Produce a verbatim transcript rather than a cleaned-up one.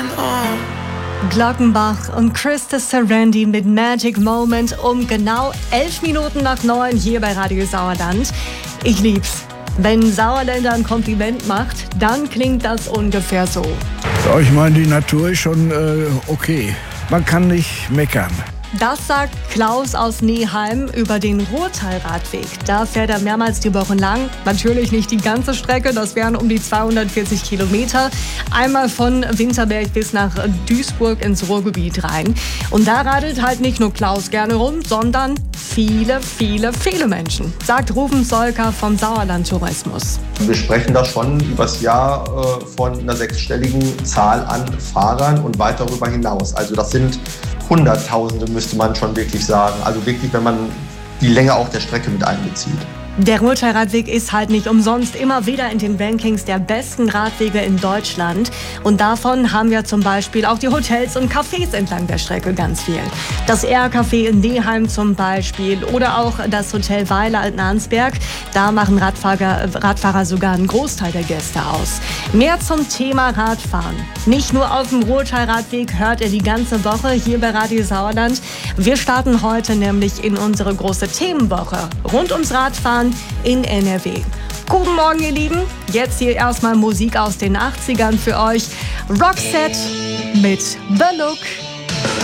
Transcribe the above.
Glockenbach und Krista Sarandi mit Magic Moment um genau elf Minuten nach neun hier bei Radio Sauerland. Ich lieb's. Wenn ein Sauerländer ein Kompliment macht, dann klingt das ungefähr so. Ja, ich meine, die Natur ist schon äh, okay. Man kann nicht meckern. Das sagt Klaus aus Neheim über den Ruhrtalradweg. Da fährt er mehrmals die Woche lang. Natürlich nicht die ganze Strecke, das wären um die zweihundertvierzig Kilometer. Einmal von Winterberg bis nach Duisburg ins Ruhrgebiet rein. Und da radelt halt nicht nur Klaus gerne rum, sondern viele, viele, viele Menschen, sagt Rufen Solker vom Sauerland Tourismus. Wir sprechen da schon übers Jahr äh, von einer sechsstelligen Zahl an Fahrern und weit darüber hinaus. Also das sind Hunderttausende, müsste man schon wirklich sagen. Also wirklich, wenn man die Länge auch der Strecke mit einbezieht. Der Ruhrtalradweg ist halt nicht umsonst immer wieder in den Rankings der besten Radwege in Deutschland. Und davon haben wir zum Beispiel auch die Hotels und Cafés entlang der Strecke ganz viel. Das R-Café in Neheim zum Beispiel oder auch das Hotel Weiler in Arnsberg. Da machen Radfahrer, Radfahrer sogar einen Großteil der Gäste aus. Mehr zum Thema Radfahren. Nicht nur auf dem Ruhrtalradweg hört ihr die ganze Woche hier bei Radio Sauerland. Wir starten heute nämlich in unsere große Themenwoche rund ums Radfahren in N R W. Guten Morgen, ihr Lieben. Jetzt hier erstmal Musik aus den achtzigern für euch. Roxette mit The Look.